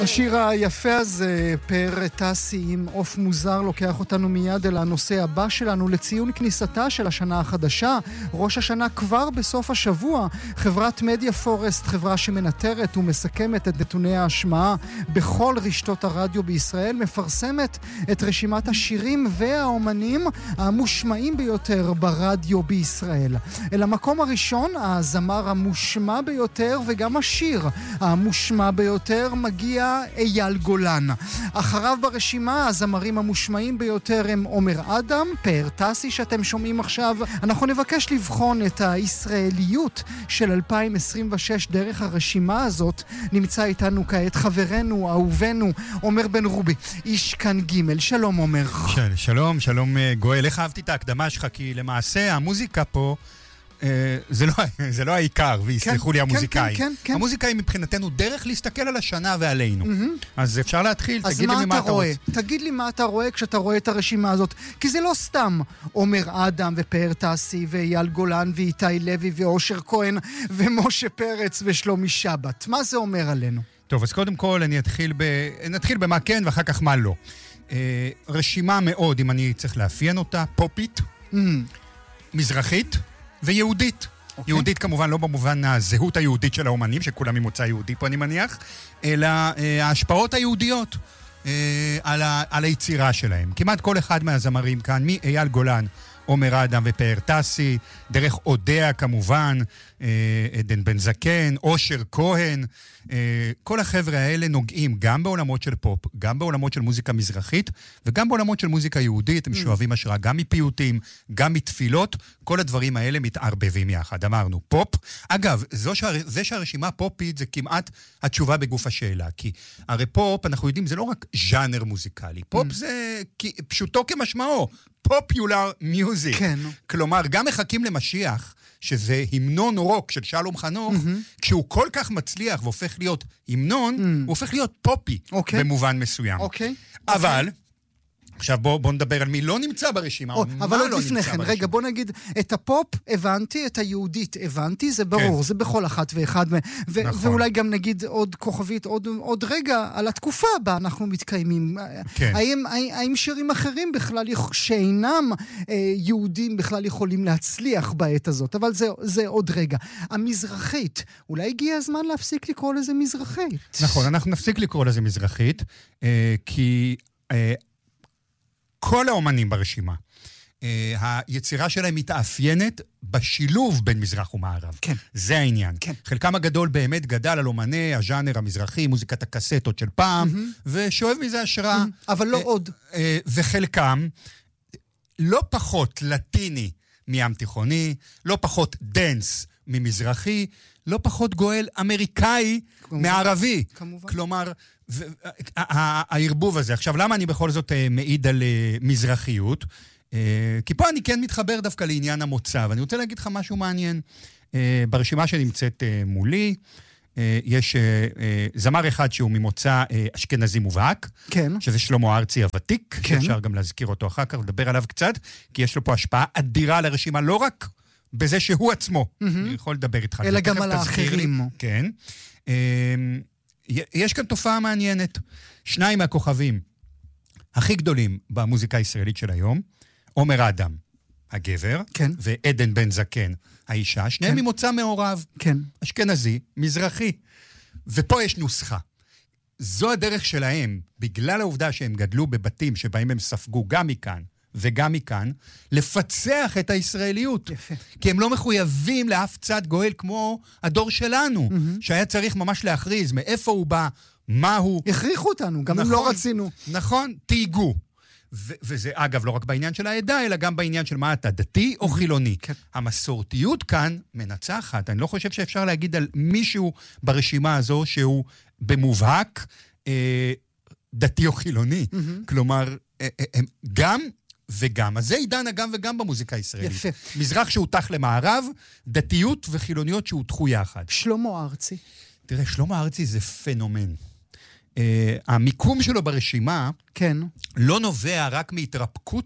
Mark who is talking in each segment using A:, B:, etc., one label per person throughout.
A: השיר היפה הזה, פאר טסי עם עוף מוזר, לוקח אותנו מיד אל הנושא הבא שלנו, לציון כניסתה של השנה החדשה. ראש השנה כבר בסוף השבוע. חברת מדיה פורסט, חברה שמנטרת ומסכמת את נתוני ההשמעה בכל רשתות הרדיו בישראל, מפרסמת את רשימת השירים והאומנים המושמעים ביותר ברדיו בישראל. אל המקום הראשון, הזמר המושמע ביותר וגם השיר המושמע ביותר מגיע אייל גולן. אחריו ברשימה הזמרים המושמעים ביותר הם עומר אדם, פאר טסי שאתם שומעים עכשיו. אנחנו נבקש לבחון את הישראליות של 2026 דרך הרשימה הזאת. נמצא איתנו כעת חברנו, אהובנו, עומר בן רובי, איש כאן ג'. שלום עומר.
B: שלום גואל. איך אהבתי את ההקדמה שלך, כי למעשה המוזיקה פה זה לא העיקר, ויסלחו לי המוזיקאים. המוזיקאים מבחינתנו דרך להסתכל על השנה ועלינו. אז אפשר להתחיל, תגיד לי מה אתה רואה.
A: תגיד לי מה אתה רואה כשאתה רואה את הרשימה הזאת, כי זה לא סתם עומר אדם ופאר טסי ואייל גולן ואיתי לוי ואושר כהן ומשה פרץ ושלומי שבת. מה זה אומר עלינו?
B: טוב, אז קודם כל נתחיל במה כן ואחר כך מה לא. רשימה מאוד, אם אני צריך לאפיין אותה, פופית, מזרחית, ויהודית. יהודית כמובן לא במובן הזהות היהודית של האומנים, שכולם ממוצא יהודי פה אני מניח, אלא ההשפעות היהודיות על היצירה שלהם. כמעט כל אחד מהזמרים כאן, מאייל גולן, עומר אדם ופאר טסי, דרך אודיה כמובן, עדן בן זקן, אושר כהן, כל החבר'ה האלה נוגעים גם בעולמות של פופ, גם בעולמות של מוזיקה מזרחית, וגם בעולמות של מוזיקה יהודית. הם שואבים השראה גם מפיוטים, גם מתפילות, כל הדברים האלה מתערבבים יחד. אמרנו, פופ. אגב, זה שהרשימה פופית זה כמעט התשובה בגוף השאלה, כי הרי פופ, אנחנו יודעים, זה לא רק ז'אנר מוזיקלי. פופ זה פשוטו כמשמעו, פופולר מיוזיק.
A: כן.
B: כלומר, גם מחכים למשיח, שזה המנון רוק של שלום חנוך, כשהוא כל כך מצליח והופך להיות המנון, הוא הופך להיות פופי במובן מסוים. אבל, עכשיו בוא נדבר על מי לא נמצא ברשימה.
A: אבל עוד לפני כן, רגע, בוא נגיד, את הפופ הבנתי, את היהודית הבנתי, זה ברור, זה בכל אחת ואחד, ואולי גם נגיד עוד כוכבית, עוד רגע, על התקופה בה אנחנו מתקיימים. האם שירים אחרים בכלל, שאינם יהודים בכלל יכולים להצליח בעת הזאת, אבל זה עוד רגע. המזרחית, אולי הגיע הזמן להפסיק לקרוא לזה מזרחית.
B: נכון, אנחנו נפסיק לקרוא לזה מזרחית, כי כל האומנים ברשימה, היצירה שלהם מתאפיינת בשילוב בין מזרח ומערב.
A: כן.
B: זה העניין.
A: כן.
B: חלקם הגדול באמת גדל על אומני הז'אנר המזרחי, מוזיקת הקסטות של פעם, ושואב מזה השראה.
A: אבל לא עוד.
B: וחלקם לא פחות לטיני מים תיכוני, לא פחות דנס ממזרחי, לא פחות גואל אמריקאי מערבי.
A: כמובן.
B: כלומר, הערבוב הזה. עכשיו, למה אני בכל זאת מעיד על מזרחיות? כי פה אני כן מתחבר דווקא לעניין המוצא, ואני רוצה להגיד לך משהו מעניין. ברשימה שנמצאת מולי, יש זמר אחד שהוא ממוצא אשכנזי מובהק,
A: כן.
B: שזה שלמה ארצי הוותיק,
A: כן.
B: שאפשר גם להזכיר אותו אחר כך, לדבר עליו קצת, כי יש לו פה השפעה אדירה על הרשימה, לא רק בזה שהוא עצמו, אני יכול לדבר איתך.
A: אלא גם על האחרים.
B: כן. יש כאן תופעה מעניינת. שניים מהכוכבים הכי גדולים במוזיקה הישראלית של היום, עומר אדם, הגבר,
A: כן.
B: ועדן בן זקן, האישה, שניהם
A: כן.
B: ממוצא מעורב.
A: כן.
B: אשכנזי, מזרחי. ופה יש נוסחה. זו הדרך שלהם, בגלל העובדה שהם גדלו בבתים שבהם הם ספגו גם מכאן וגם מכאן, לפצח את הישראליות.
A: יפה.
B: כי הם לא מחויבים לאף צד גואל כמו הדור שלנו, שהיה צריך ממש להכריז מאיפה הוא בא, מה הוא.
A: הכריחו אותנו, גם אם לא רצינו.
B: נכון, תיגו. וזה אגב לא רק בעניין של העדה, אלא גם בעניין של מה אתה, דתי או חילוני.
A: כן.
B: המסורתיות כאן מנצחת. אני לא חושב שאפשר להגיד על מישהו ברשימה הזו שהוא במובהק דתי או חילוני. כלומר, הם גם וגם. אז זה עידן הגם וגם במוזיקה הישראלית.
A: יפה.
B: מזרח שהותח למערב, דתיות וחילוניות שהותחו יחד.
A: שלמה ארצי.
B: תראה, שלמה ארצי זה פנומן. המיקום שלו ברשימה
A: כן.
B: לא נובע רק מהתרפקות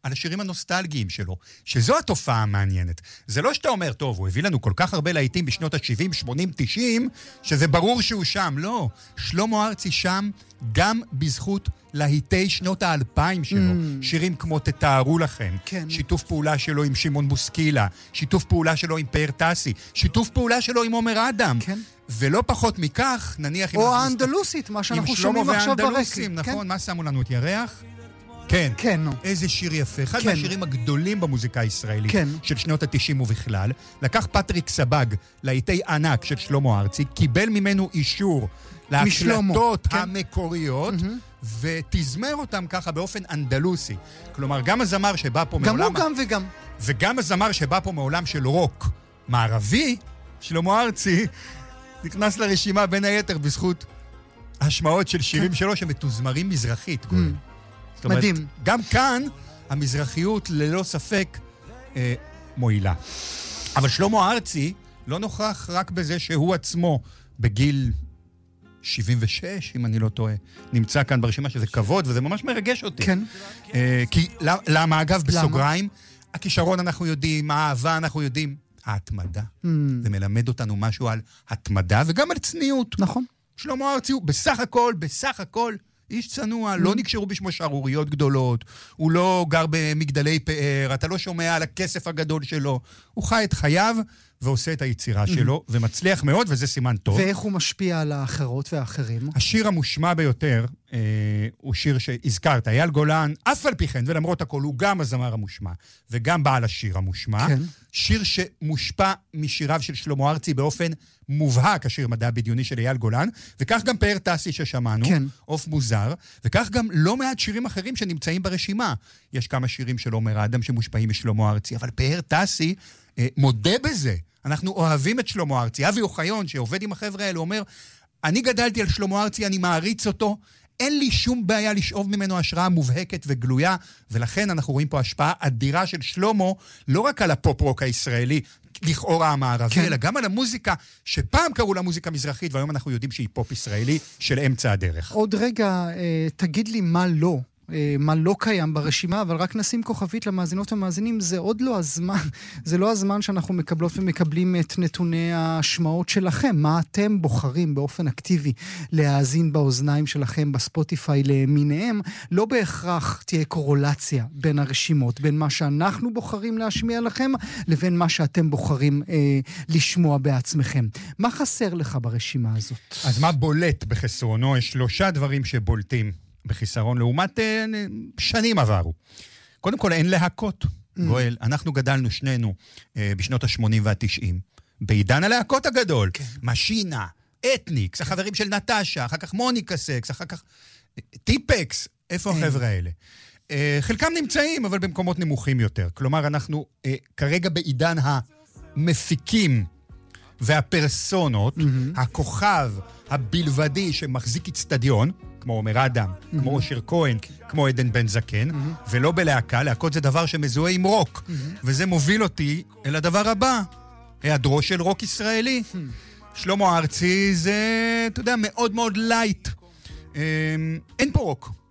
B: על השירים הנוסטלגיים שלו, שזו התופעה המעניינת. זה לא שאתה אומר, טוב, הוא הביא לנו כל כך הרבה להיטים בשנות ה-70, 80, 90, שזה ברור שהוא שם. לא, שלמה ארצי שם גם בזכות להיטי שנות ה-2000 שלו. שירים כמו תתארו לכם,
A: כן.
B: שיתוף פעולה שלו עם שמעון בוסקילה, שיתוף פעולה שלו עם פאר טסי, שיתוף פעולה שלו עם עומר אדם.
A: כן.
B: ולא פחות מכך, נניח...
A: או האנדלוסית, מה שאנחנו שומעים עכשיו ברקע.
B: נכון, מה שמו לנו את ירח? כן.
A: כן.
B: איזה שיר יפה. אחד
A: כן.
B: מהשירים הגדולים במוזיקה הישראלית,
A: כן.
B: של שנות ה-90 ובכלל. לקח פטריק סבג, להיטי ענק של שלמה ארצי, קיבל ממנו אישור להקלטות המקוריות, ותזמר אותם ככה באופן אנדלוסי. כלומר, גם הזמר שבא פה מעולם...
A: גם הוא גם וגם.
B: וגם הזמר שבא פה מעולם של רוק מערבי, שלמה ארצי, נכנס לרשימה בין היתר בזכות השמעות של שירים שלו שמתוזמרים מזרחית.
A: מדהים.
B: גם כאן המזרחיות ללא ספק מועילה. אבל שלמה ארצי לא נוכח רק בזה שהוא עצמו בגיל 76, אם אני לא טועה, נמצא כאן ברשימה שזה כבוד, וזה ממש מרגש אותי.
A: כן.
B: כי למה, אגב, בסוגריים, הכישרון אנחנו יודעים, האהבה אנחנו יודעים, ההתמדה. זה מלמד אותנו משהו על התמדה וגם על צניעות.
A: נכון.
B: שלמה ארצי הוא בסך הכל, איש צנוע, לא נקשרו בשמו שערוריות גדולות, הוא לא גר במגדלי פאר, אתה לא שומע על הכסף הגדול שלו, הוא חי את חייו ועושה את היצירה שלו, ומצליח מאוד, וזה סימן טוב.
A: ואיך הוא משפיע על האחרות והאחרים?
B: השיר המושמע ביותר הוא שיר שהזכרת, אייל גולן, אף על פי כן, ולמרות הכל, הוא גם הזמר המושמע, וגם בעל השיר המושמע.
A: כן.
B: שיר שמושפע משיריו של שלמה ארצי באופן מובהק, השיר מדע בדיוני של אייל גולן, וכך גם פאר טסי ששמענו,
A: כן.
B: עוף מוזר, וכך גם לא מעט שירים אחרים שנמצאים ברשימה. יש כמה שירים של עומר אדם שמושפעים משלמה ארצי, אבל פאר טסי מודה בזה. אנחנו אוהבים את שלמה ארצי. אבי אוחיון, שעובד עם החבר'ה האלה, אומר, אני גדלתי על שלמה ארצי, אני מעריץ אותו, אין לי שום בעיה לשאוב ממנו השראה מובהקת וגלויה, ולכן אנחנו רואים פה השפעה אדירה של שלמה, לא רק על הפופ-רוק הישראלי, לכאורה המערבי, כן. אלא גם על המוזיקה, שפעם קראו לה מוזיקה מזרחית, והיום אנחנו יודעים שהיא פופ ישראלי של אמצע הדרך.
A: עוד רגע, תגיד לי מה לא קיים ברשימה, אבל רק נשים כוכבית למאזינות ומאזינים, זה עוד לא הזמן, זה לא הזמן שאנחנו מקבלות ומקבלים את נתוני השמעות שלכם, מה אתם בוחרים באופן אקטיבי להאזין באוזניים שלכם בספוטיפיי למיניהם, לא בהכרח תהיה קורולציה בין הרשימות, בין מה שאנחנו בוחרים להשמיע לכם, לבין מה שאתם בוחרים לשמוע בעצמכם. מה חסר לך ברשימה הזאת?
B: אז מה בולט בחסרונו? יש 3 דברים שבולטים בחיסרון, לעומת שנים עברו. קודם כל, אין להקות. גואל, אנחנו גדלנו שנינו בשנות ה-80 וה-90, בעידן הלהקות הגדול. משינה, אתניקס, החברים של נטשה, אחר כך מוניקה סקס, אחר כך טיפקס. איפה החבר'ה האלה? חלקם נמצאים, אבל במקומות נמוכים יותר. כלומר, אנחנו כרגע בעידן המפיקים והפרסונות, הכוכב הבלבדי שמחזיק אצטדיון, כמו עומר אדם, כמו אושר כהן, כמו עדן בן זקן, ולא בלהקה. להקות זה דבר שמזוהה עם רוק, וזה מוביל אותי אל הדבר הבא, היעדרו של רוק ישראלי. שלמה ארצי זה, אתה יודע, מאוד מאוד לייט. אין פה רוק.